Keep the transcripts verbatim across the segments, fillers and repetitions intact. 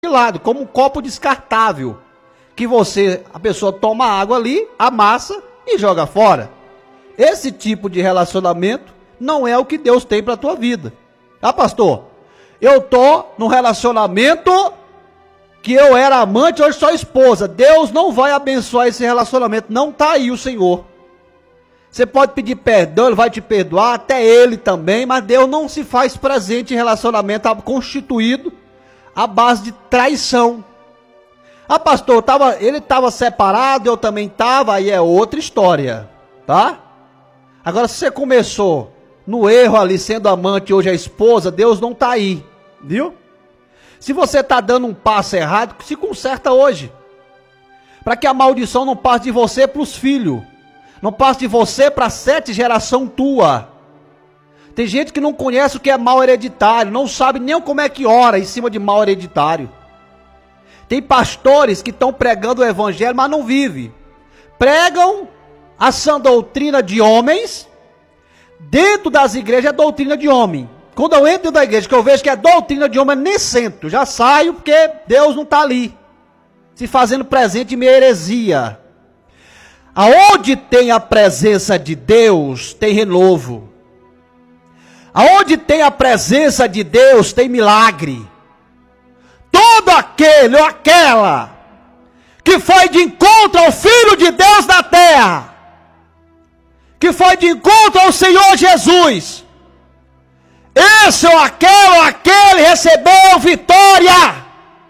de lado, como um copo descartável, que você, a pessoa toma água ali, amassa e joga fora. Esse tipo de relacionamento não é o que Deus tem para a tua vida. Ah, pastor, eu tô num relacionamento que eu era amante, hoje sou esposa. Deus não vai abençoar esse relacionamento, não está aí o Senhor. Você pode pedir perdão, Ele vai te perdoar, até Ele também, mas Deus não se faz presente em relacionamento constituído à base de traição. Ah, pastor, tava, ele estava separado, eu também estava, aí é outra história, tá? Agora, se você começou no erro ali, sendo amante, hoje é esposa, Deus não está aí, viu? Se você está dando um passo errado, se conserta hoje, para que a maldição não passe de você para os filhos, não passe de você para sete geração tua. Tem gente que não conhece o que é mal hereditário, não sabe nem como é que ora em cima de mal hereditário. Tem pastores que estão pregando o evangelho, mas não vivem. Pregam a sã doutrina de homens, dentro das igrejas é doutrina de homem. Quando eu entro da igreja, que eu vejo que é doutrina de homem, eu nem sento, já saio, porque Deus não está ali, se fazendo presente em minha heresia. Aonde tem a presença de Deus, tem renovo. Aonde tem a presença de Deus, tem milagre. Todo aquele ou aquela que foi de encontro ao Filho de Deus na terra, que foi de encontro ao Senhor Jesus, esse ou aquele ou aquele recebeu vitória.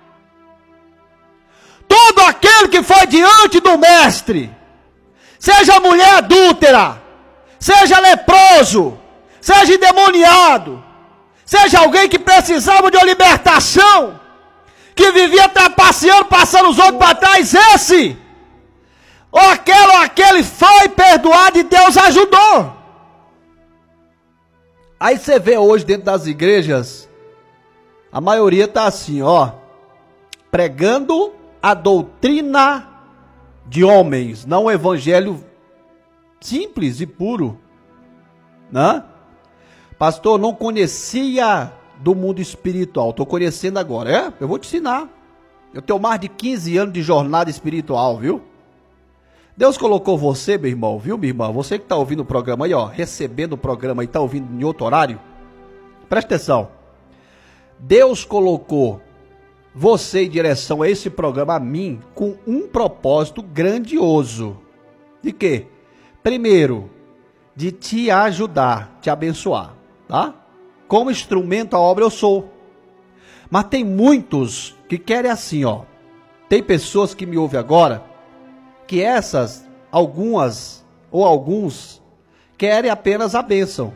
Todo aquele que foi diante do Mestre, seja mulher adúltera, seja leproso, seja endemoniado, seja alguém que precisava de uma libertação, que vivia trapaceando, passando os outros para trás, esse, ou aquele ou aquele foi perdoado e Deus ajudou. Aí você vê hoje dentro das igrejas, a maioria está assim, ó, pregando a doutrina de homens, não o evangelho simples e puro, né? Pastor, não conhecia do mundo espiritual, estou conhecendo agora. É, eu vou te ensinar. Eu tenho mais de quinze anos de jornada espiritual, viu? Deus colocou você, meu irmão, viu, minha irmã? Você que está ouvindo o programa aí, ó, recebendo o programa e está ouvindo em outro horário, presta atenção. Deus colocou você em direção a esse programa, a mim, com um propósito grandioso. De quê? Primeiro, de te ajudar, te abençoar, tá? Como instrumento a obra eu sou. Mas tem muitos que querem assim, ó. Tem pessoas que me ouvem agora, que essas, algumas ou alguns, querem apenas a bênção.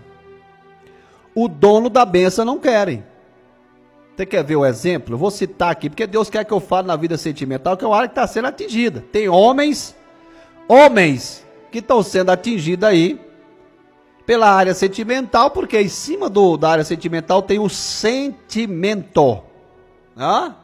O dono da bênção não querem. Você quer ver o exemplo? Eu vou citar aqui, porque Deus quer que eu fale na vida sentimental, que é uma área que está sendo atingida. Tem homens, homens que estão sendo atingidos aí, pela área sentimental, porque em cima do, da área sentimental tem o sentimento. Hã?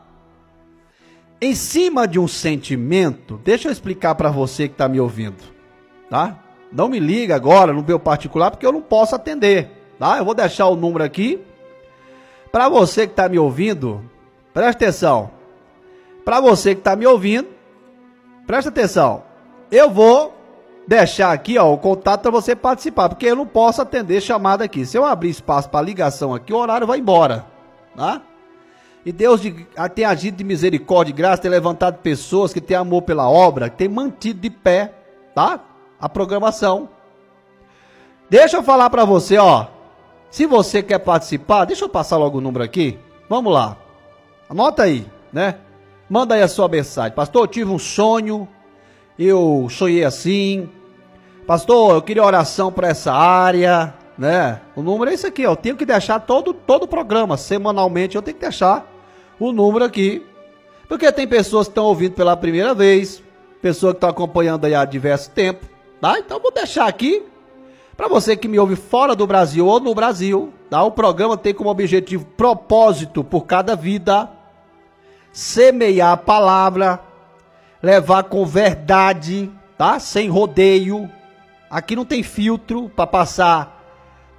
Em cima de um sentimento, deixa eu explicar para você que está me ouvindo, tá? Não me liga agora no meu particular, porque eu não posso atender, tá? Eu vou deixar o número aqui. Para você que está me ouvindo, presta atenção. Para você que está me ouvindo, presta atenção. Eu vou deixar aqui, ó, o contato para você participar, porque eu não posso atender chamada aqui. Se eu abrir espaço para ligação aqui, o horário vai embora, tá? E Deus de, tem agido de misericórdia e graça, tem levantado pessoas que têm amor pela obra, que tem mantido de pé, tá? A programação. Deixa eu falar para você, ó. Se você quer participar, deixa eu passar logo o número aqui. Vamos lá. Anota aí, né? Manda aí a sua mensagem. Pastor, eu tive um sonho. Eu sonhei assim. Pastor, eu queria oração para essa área, né? O número é esse aqui, ó. Eu tenho que deixar todo, todo o programa, semanalmente, eu tenho que deixar o número aqui. Porque tem pessoas que estão ouvindo pela primeira vez, pessoas que estão acompanhando aí há diversos tempos, tá? Então eu vou deixar aqui. Para você que me ouve fora do Brasil ou no Brasil, tá? O programa tem como objetivo, propósito por cada vida, semear a palavra, levar com verdade, tá? Sem rodeio. Aqui não tem filtro para passar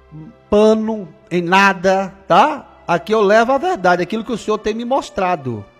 pano em nada, tá? Aqui eu levo a verdade, aquilo que o Senhor tem me mostrado.